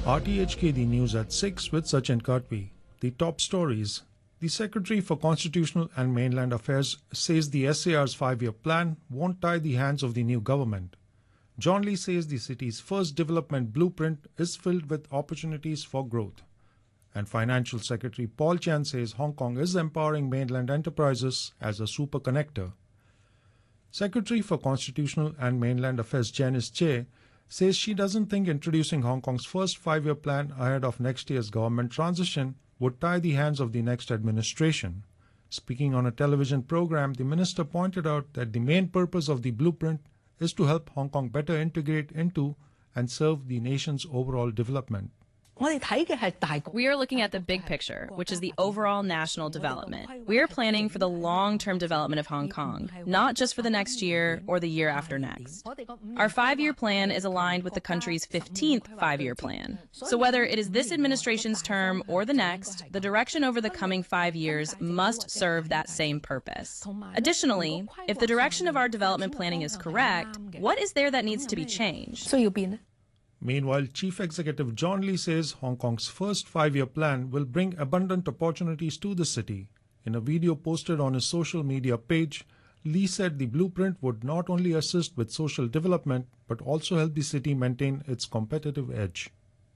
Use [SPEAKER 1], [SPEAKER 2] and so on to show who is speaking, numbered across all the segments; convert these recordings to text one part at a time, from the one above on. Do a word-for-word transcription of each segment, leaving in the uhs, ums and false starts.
[SPEAKER 1] R T H K, the news at six with Sachin Katwi. The top stories. The Secretary for Constitutional and Mainland Affairs says the S A R's five-year plan won't tie the hands of the new government. John Lee says the city's first development blueprint is filled with opportunities for growth. And Financial Secretary Paul Chan says Hong Kong is empowering mainland enterprises as a super connector. Secretary for Constitutional and Mainland Affairs Janice Che says she doesn't think introducing Hong Kong's first five-year plan ahead of next year's government transition would tie the hands of the next administration. Speaking on a television program, the minister pointed out that the main purpose of the blueprint is to help Hong Kong better integrate into and serve the nation's overall development.
[SPEAKER 2] We are looking at the big picture, which is the overall national development. We are planning for the long-term development of Hong Kong, not just for the next year or the year after next. Our five-year plan is aligned with the country's fifteenth five-year plan. So whether it is this administration's term or the next, the direction over the coming five years must serve that same purpose. Additionally, if the direction of our development planning is correct, what is there that needs to be changed?
[SPEAKER 1] Meanwhile, Chief Executive John Lee says Hong Kong's first five-year plan will bring abundant opportunities to the city. In a video posted on his social media page, Lee said the blueprint would not only assist with social development, but also help the city maintain its competitive edge.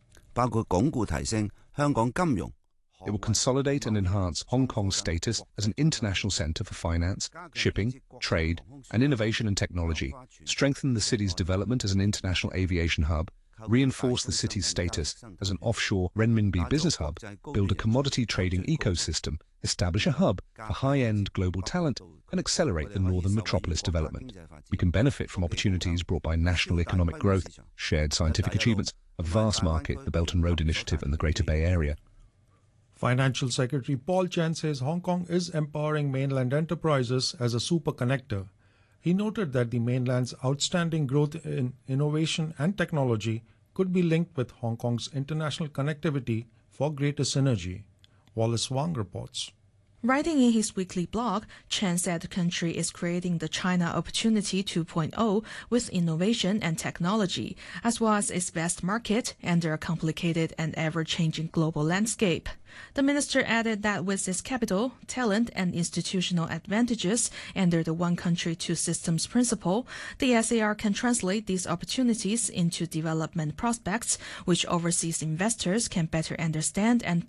[SPEAKER 3] It will consolidate and enhance Hong Kong's status as an international centre for finance, shipping, trade, and innovation and technology, strengthen the city's development as an international aviation hub, reinforce the city's status as an offshore renminbi business hub, build a commodity trading ecosystem, establish a hub for high-end global talent, and accelerate the northern metropolis development. We can benefit from opportunities brought by national economic growth, shared scientific achievements, a vast market, the Belt and Road Initiative, and the Greater Bay Area.
[SPEAKER 1] Financial Secretary Paul Chan says Hong Kong is empowering mainland enterprises as a super connector. He noted that the mainland's outstanding growth in innovation and technology could be linked with Hong Kong's international connectivity for greater synergy. Wallace Wang reports.
[SPEAKER 4] Writing in his weekly blog, Chen said the country is creating the China Opportunity two point oh with innovation and technology, as well as its best market under a complicated and ever-changing global landscape. The minister added that with its capital, talent, and institutional advantages under the one country, two systems principle, the S A R can translate these opportunities into development prospects, which overseas investors can better understand and